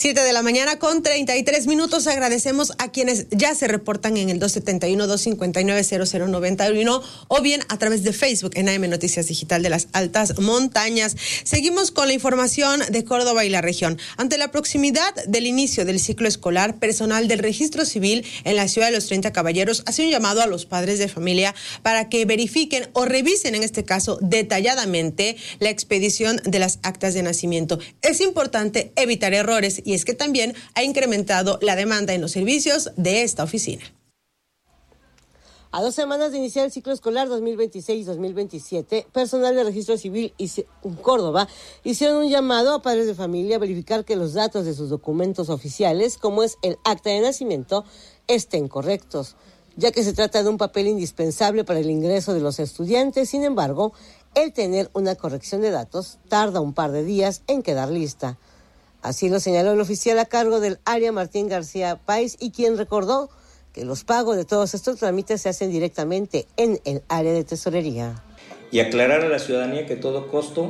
7:33 a.m. Agradecemos a quienes ya se reportan en el 271-259-0091 o bien a través de Facebook en AM Noticias Digital de las Altas Montañas. Seguimos con la información de Córdoba y la región. Ante la proximidad del inicio del ciclo escolar, personal del Registro Civil en la ciudad de Los 30 Caballeros hace un llamado a los padres de familia para que verifiquen o revisen, en este caso, detalladamente la expedición de las actas de nacimiento. Es importante evitar errores y es que también ha incrementado la demanda en los servicios de esta oficina. A 2 semanas de iniciar el ciclo escolar 2026-2027, personal de Registro Civil en Córdoba hicieron un llamado a padres de familia a verificar que los datos de sus documentos oficiales, como es el acta de nacimiento, estén correctos, ya que se trata de un papel indispensable para el ingreso de los estudiantes. Sin embargo, el tener una corrección de datos tarda un par de días en quedar lista. Así lo señaló el oficial a cargo del área, Martín García Páez, y quien recordó que los pagos de todos estos trámites se hacen directamente en el área de tesorería. Y aclarar a la ciudadanía que todo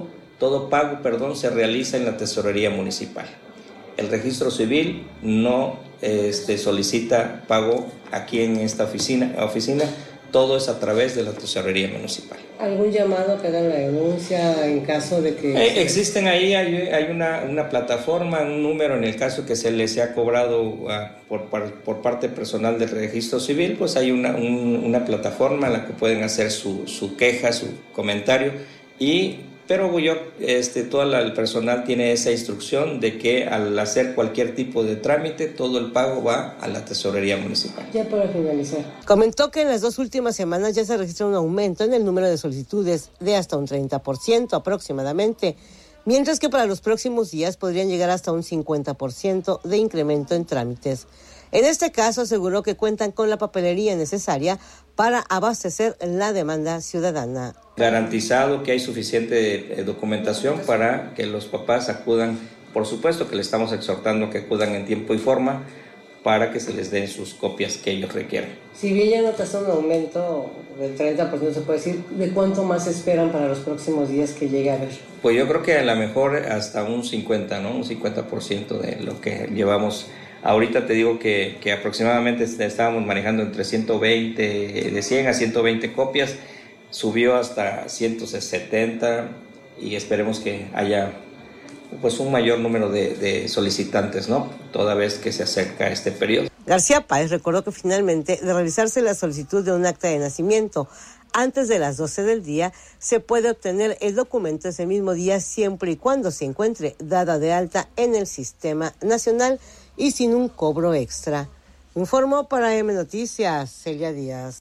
pago se realiza en la tesorería municipal. El registro civil no solicita pago aquí en esta oficina, todo es a través de la tesorería municipal. ¿Algún llamado que hagan la denuncia en caso de que...? Existen ahí, hay una plataforma, un número en el caso que se les ha cobrado por parte personal del registro civil, pues hay una plataforma en la que pueden hacer su queja, su comentario, pero todo el personal tiene esa instrucción de que al hacer cualquier tipo de trámite, todo el pago va a la tesorería municipal. Ya para finalizar. Comentó que en las 2 últimas semanas ya se registró un aumento en el número de solicitudes de hasta un 30% aproximadamente, mientras que para los próximos días podrían llegar hasta un 50% de incremento en trámites. En este caso aseguró que cuentan con la papelería necesaria para abastecer la demanda ciudadana. Garantizado que hay suficiente documentación para que los papás acudan, por supuesto que le estamos exhortando que acudan en tiempo y forma para que se les den sus copias que ellos requieran. Si bien ya notas un aumento del 30%, se puede decir, ¿de cuánto más esperan para los próximos días que llegue a ver? Pues yo creo que a lo mejor hasta un 50%, ¿no? Un 50% de lo que llevamos. Ahorita te digo que aproximadamente estábamos manejando entre 120, de 100 a 120 copias, subió hasta 170 y esperemos que haya pues un mayor número de solicitantes, ¿no? Toda vez que se acerca este periodo. García Páez recordó que finalmente, de realizarse la solicitud de un acta de nacimiento antes de las 12 del día, se puede obtener el documento ese mismo día siempre y cuando se encuentre dada de alta en el Sistema Nacional y sin un cobro extra. Informó para AM Noticias, Celia Díaz.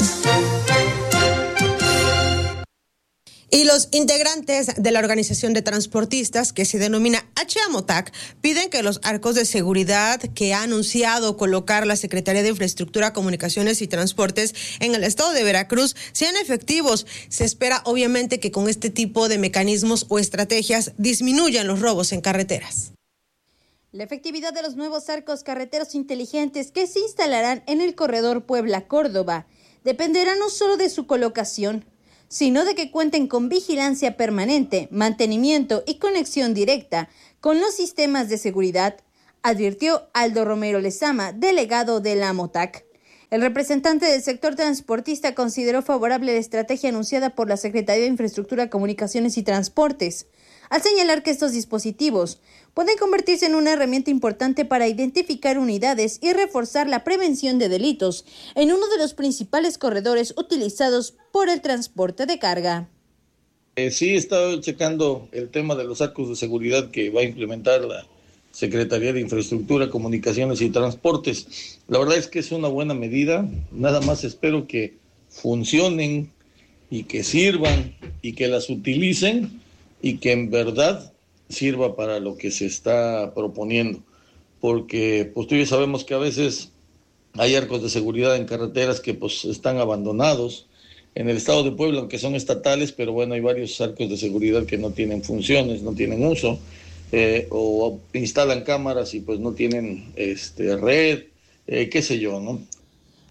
Y los integrantes de la organización de transportistas, que se denomina HAMOTAC, piden que los arcos de seguridad que ha anunciado colocar la Secretaría de Infraestructura, Comunicaciones y Transportes en el estado de Veracruz sean efectivos. Se espera, obviamente, que con este tipo de mecanismos o estrategias disminuyan los robos en carreteras. La efectividad de los nuevos arcos carreteros inteligentes que se instalarán en el corredor Puebla-Córdoba dependerá no solo de su colocación, sino de que cuenten con vigilancia permanente, mantenimiento y conexión directa con los sistemas de seguridad, advirtió Aldo Romero Lezama, delegado de la AMOTAC. El representante del sector transportista consideró favorable la estrategia anunciada por la Secretaría de Infraestructura, Comunicaciones y Transportes, al señalar que estos dispositivos pueden convertirse en una herramienta importante para identificar unidades y reforzar la prevención de delitos en uno de los principales corredores utilizados por el transporte de carga. Sí, he estado checando el tema de los arcos de seguridad que va a implementar la Secretaría de Infraestructura, Comunicaciones y Transportes. La verdad es que es una buena medida, nada más espero que funcionen y que sirvan y que las utilicen y que en verdad sirva para lo que se está proponiendo, porque pues tú y yo sabemos que a veces hay arcos de seguridad en carreteras que pues están abandonados en el estado de Puebla, aunque son estatales, pero bueno, hay varios arcos de seguridad que no tienen funciones, no tienen uso, o instalan cámaras y pues no tienen red, qué sé yo, ¿no?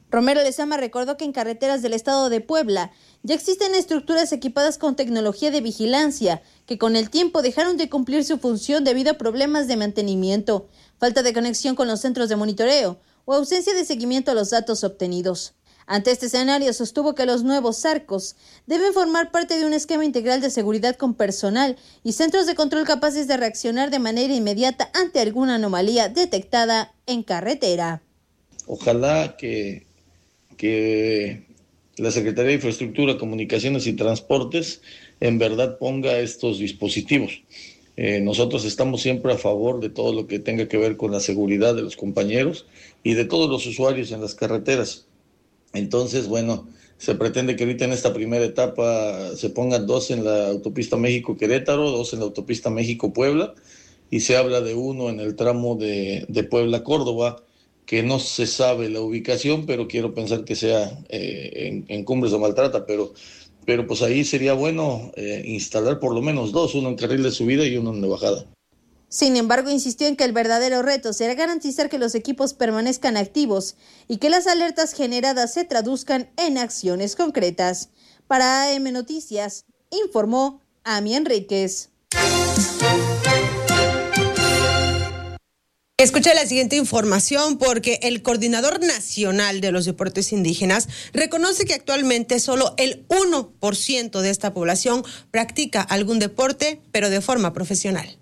Romero Lezama recordó que en carreteras del estado de Puebla ya existen estructuras equipadas con tecnología de vigilancia que con el tiempo dejaron de cumplir su función debido a problemas de mantenimiento, falta de conexión con los centros de monitoreo o ausencia de seguimiento a los datos obtenidos. Ante este escenario, sostuvo que los nuevos arcos deben formar parte de un esquema integral de seguridad con personal y centros de control capaces de reaccionar de manera inmediata ante alguna anomalía detectada en carretera. Ojalá que la Secretaría de Infraestructura, Comunicaciones y Transportes en verdad ponga estos dispositivos. Nosotros estamos siempre a favor de todo lo que tenga que ver con la seguridad de los compañeros y de todos los usuarios en las carreteras. Entonces, bueno, se pretende que ahorita en esta primera etapa se pongan 2 en la autopista México-Querétaro, 2 en la autopista México-Puebla, y se habla de 1 en el tramo de Puebla-Córdoba, que no se sabe la ubicación, pero quiero pensar que sea en Cumbres de Maltrata, pero pues ahí sería bueno instalar por lo menos 2, 1 en carril de subida y 1 en de bajada. Sin embargo, insistió en que el verdadero reto será garantizar que los equipos permanezcan activos y que las alertas generadas se traduzcan en acciones concretas. Para AM Noticias, informó Ami Enríquez. Escucha la siguiente información porque el Coordinador Nacional de los Deportes Indígenas reconoce que actualmente solo el 1% de esta población practica algún deporte, pero de forma profesional.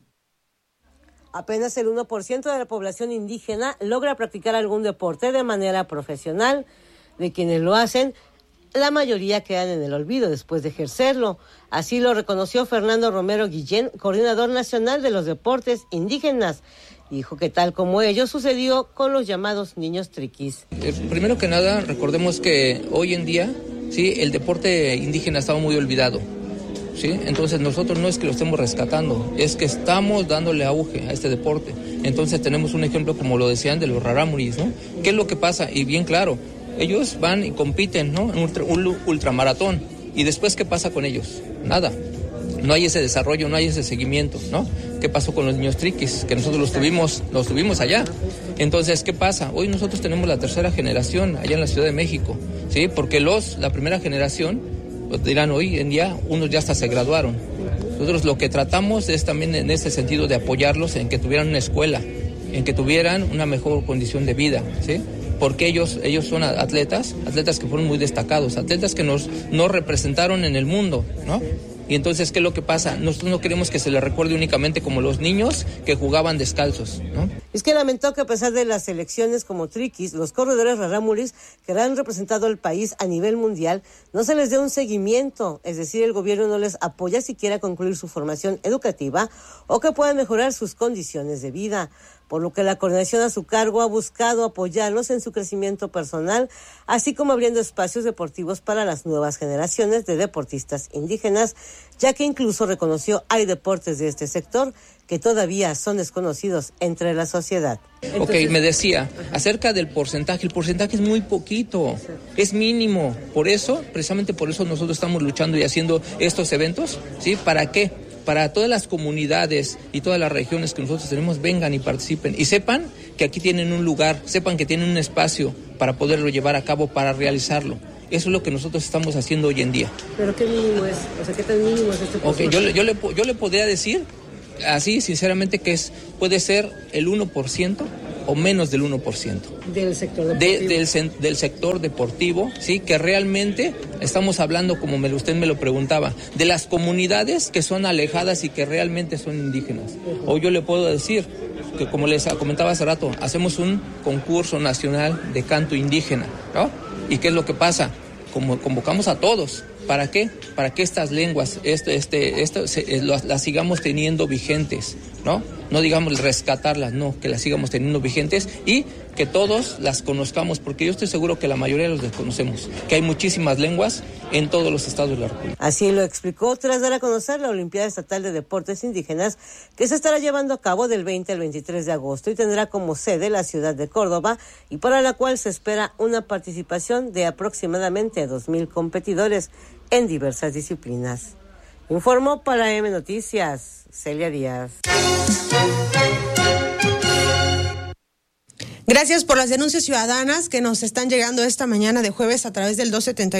Apenas el 1% de la población indígena logra practicar algún deporte de manera profesional. De quienes lo hacen, la mayoría quedan en el olvido después de ejercerlo. Así lo reconoció Fernando Romero Guillén, coordinador nacional de los deportes indígenas. Dijo que tal como ello sucedió con los llamados niños triquis. Primero que nada, recordemos que hoy en día, sí, el deporte indígena estaba muy olvidado. ¿Sí? Entonces nosotros no es que lo estemos rescatando, es que estamos dándole auge a este deporte. Entonces tenemos un ejemplo, como lo decían, de los rarámuris, ¿no? ¿Qué es lo que pasa? Y bien claro, ellos van y compiten, ¿no? En un ultramaratón. ¿Y después qué pasa con ellos? Nada. No hay ese desarrollo, no hay ese seguimiento, ¿no? ¿Qué pasó con los niños triquis? Que nosotros los tuvimos allá. Entonces, ¿qué pasa? Hoy nosotros tenemos la tercera generación allá en la Ciudad de México, ¿sí? Porque la primera generación, pues dirán, hoy en día unos ya hasta se graduaron. Nosotros lo que tratamos es también en ese sentido de apoyarlos en que tuvieran una escuela, en que tuvieran una mejor condición de vida, ¿sí? Porque ellos son atletas que fueron muy destacados, atletas que nos representaron en el mundo, ¿no? Y entonces, ¿qué es lo que pasa? Nosotros no queremos que se les recuerde únicamente como los niños que jugaban descalzos, ¿no? Es que lamentó que a pesar de las selecciones como triquis, los corredores rarámuris que han representado al país a nivel mundial, no se les dé un seguimiento, es decir, el gobierno no les apoya siquiera a concluir su formación educativa o que puedan mejorar sus condiciones de vida, por lo que la coordinación a su cargo ha buscado apoyarlos en su crecimiento personal, así como abriendo espacios deportivos para las nuevas generaciones de deportistas indígenas, ya que incluso reconoció hay deportes de este sector que todavía son desconocidos entre la sociedad. Entonces, me decía, acerca del porcentaje, el porcentaje es muy poquito, es mínimo, precisamente por eso nosotros estamos luchando y haciendo estos eventos, ¿sí? ¿Para qué? Para todas las comunidades y todas las regiones que nosotros tenemos vengan y participen y sepan que aquí tienen un lugar, sepan que tienen un espacio para poderlo llevar a cabo, para realizarlo. Eso es lo que nosotros estamos haciendo hoy en día. ¿Pero qué mínimo es? O sea, ¿qué tan mínimo es este porcentaje? Okay, yo le podría decir así, sinceramente, que puede ser el 1% o menos del 1%. Del sector deportivo. Del sector deportivo, sí, que realmente estamos hablando, como usted me lo preguntaba, de las comunidades que son alejadas y que realmente son indígenas. Uh-huh. O yo le puedo decir que, como les comentaba hace rato, hacemos un concurso nacional de canto indígena, ¿no? ¿Y qué es lo que pasa? Como convocamos a todos. ¿Para qué? Para que estas lenguas las sigamos teniendo vigentes, ¿no? No digamos rescatarlas, no, que las sigamos teniendo vigentes y que todos las conozcamos, porque yo estoy seguro que la mayoría los desconocemos, que hay muchísimas lenguas en todos los estados de la República. Así lo explicó tras dar a conocer la Olimpiada Estatal de Deportes Indígenas, que se estará llevando a cabo del 20 al 23 de agosto y tendrá como sede la ciudad de Córdoba, y para la cual se espera una participación de aproximadamente 2,000 competidores en diversas disciplinas. Informó para AM Noticias, Celia Díaz. Gracias por las denuncias ciudadanas que nos están llegando esta mañana de jueves a través del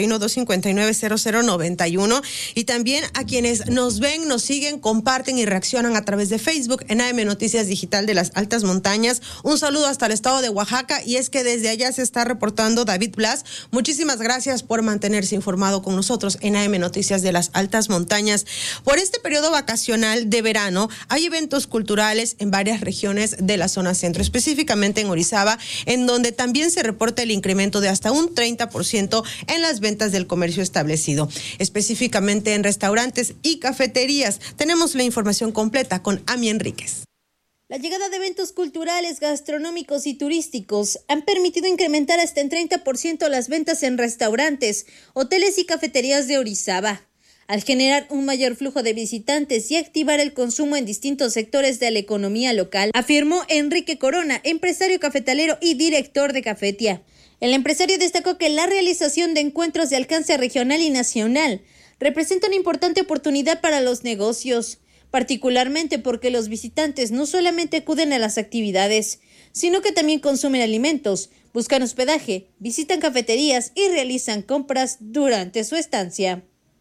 271-259-0091 y también a quienes nos ven, nos siguen, comparten y reaccionan a través de Facebook en AM Noticias Digital de las Altas Montañas. Un saludo hasta el estado de Oaxaca y es que desde allá se está reportando David Blas. Muchísimas gracias por mantenerse informado con nosotros en AM Noticias de las Altas Montañas. Por este periodo vacacional de verano hay eventos culturales en varias regiones de la zona centro, específicamente en Orizaba, en donde también se reporta el incremento de hasta un 30% en las ventas del comercio establecido, específicamente en restaurantes y cafeterías. Tenemos la información completa con Ami Enríquez. La llegada de eventos culturales, gastronómicos y turísticos han permitido incrementar hasta en 30% las ventas en restaurantes, hoteles y cafeterías de Orizaba, al generar un mayor flujo de visitantes y activar el consumo en distintos sectores de la economía local, afirmó Enrique Corona, empresario cafetalero y director de Cafetia. El empresario destacó que la realización de encuentros de alcance regional y nacional representa una importante oportunidad para los negocios, particularmente porque los visitantes no solamente acuden a las actividades, sino que también consumen alimentos, buscan hospedaje, visitan cafeterías y realizan compras durante su estancia.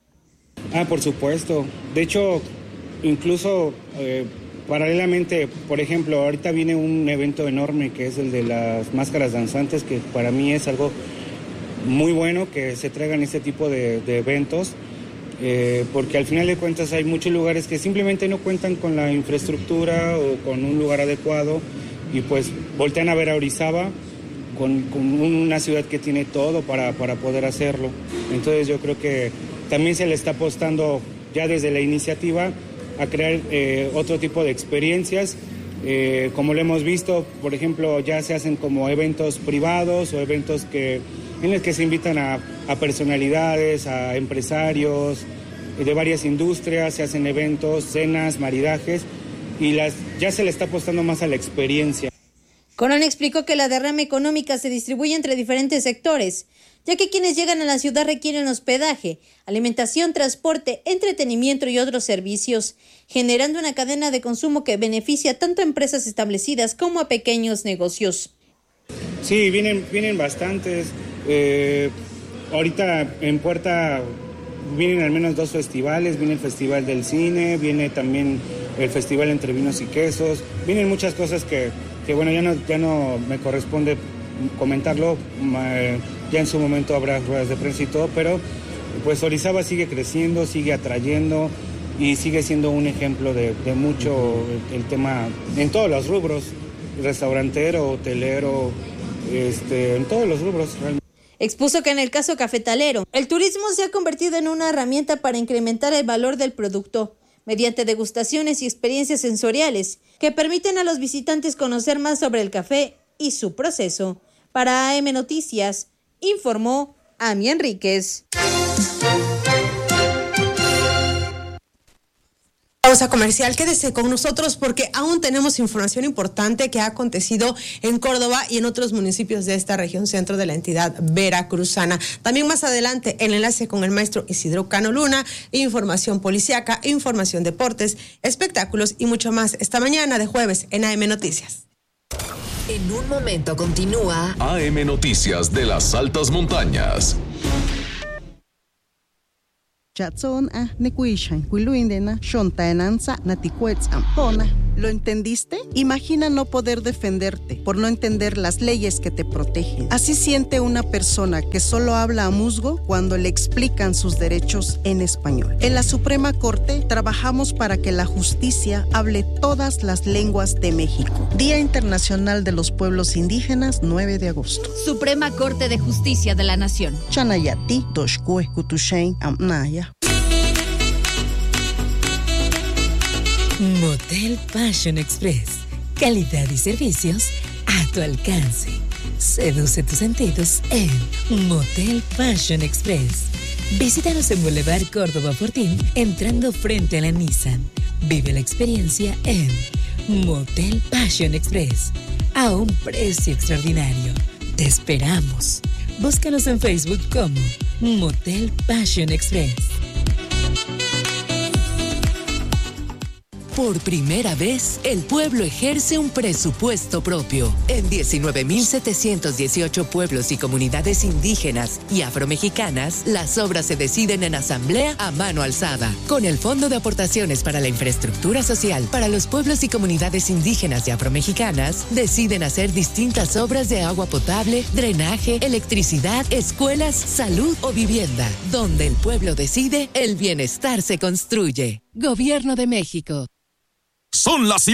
Por supuesto. De hecho, incluso paralelamente, por ejemplo, ahorita viene un evento enorme que es el de las máscaras danzantes, que para mí es algo muy bueno que se traigan este tipo de eventos, porque al final de cuentas hay muchos lugares que simplemente no cuentan con la infraestructura o con un lugar adecuado y pues voltean a ver a Orizaba con una ciudad que tiene todo para poder hacerlo. Entonces yo creo que también se le está apostando ya desde la iniciativa a crear otro tipo de experiencias. Como lo hemos visto, por ejemplo, ya se hacen como eventos privados o eventos en los que se invitan a personalidades, a empresarios de varias industrias, se hacen eventos, cenas, maridajes y ya se le está apostando más a la experiencia. Corona explicó que la derrama económica se distribuye entre diferentes sectores, ya que quienes llegan a la ciudad requieren hospedaje, alimentación, transporte, entretenimiento y otros servicios, generando una cadena de consumo que beneficia tanto a empresas establecidas como a pequeños negocios. Sí, vienen bastantes. Ahorita en Puerta vienen al menos 2 festivales, viene el Festival del Cine, viene también el Festival Entre Vinos y Quesos, vienen muchas cosas que bueno, ya no me corresponde comentarlo, ya en su momento habrá ruedas de prensa y todo, pero pues Orizaba sigue creciendo, sigue atrayendo y sigue siendo un ejemplo de mucho el tema en todos los rubros, restaurantero, hotelero, en todos los rubros realmente. Expuso que en el caso cafetalero, el turismo se ha convertido en una herramienta para incrementar el valor del producto, mediante degustaciones y experiencias sensoriales que permiten a los visitantes conocer más sobre el café y su proceso. Para AM Noticias, informó Ami Enríquez. Pausa comercial, quédese con nosotros porque aún tenemos información importante que ha acontecido en Córdoba y en otros municipios de esta región centro de la entidad veracruzana. También más adelante el enlace con el maestro Isidro Cano Luna, información policiaca, información deportes, espectáculos y mucho más esta mañana de jueves en AM Noticias. En un momento continúa AM Noticias de las Altas Montañas. ¿Lo entendiste? Imagina no poder defenderte por no entender las leyes que te protegen. Así siente una persona que solo habla a musgo cuando le explican sus derechos en español. En la Suprema Corte trabajamos para que la justicia hable todas las lenguas de México. Día Internacional de los Pueblos Indígenas, 9 de agosto. Suprema Corte de Justicia de la Nación. Chanayati, Toshkue, Kutushain, Amnaya. Motel Passion Express. Calidad y servicios a tu alcance. Seduce tus sentidos en Motel Passion Express. Visítanos en Boulevard Córdoba Fortín, entrando frente a la Nissan. Vive la experiencia en Motel Passion Express. A un precio extraordinario. Te esperamos. Búscanos en Facebook como Motel Passion Express. Por primera vez, el pueblo ejerce un presupuesto propio. En 19.718 pueblos y comunidades indígenas y afromexicanas, las obras se deciden en asamblea a mano alzada. Con el Fondo de Aportaciones para la Infraestructura Social para los pueblos y comunidades indígenas y afromexicanas, deciden hacer distintas obras de agua potable, drenaje, electricidad, escuelas, salud o vivienda. Donde el pueblo decide, el bienestar se construye. Gobierno de México. Son las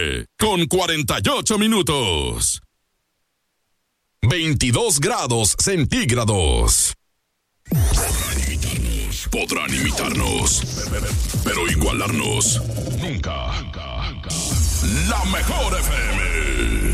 7:48. 22 grados centígrados. Podrán imitarnos, pero igualarnos nunca. La mejor FM.